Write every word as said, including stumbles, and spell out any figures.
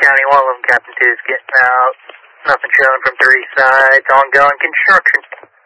County one eleven, Captain two is getting out. Nothing showing from three sides. Ongoing construction.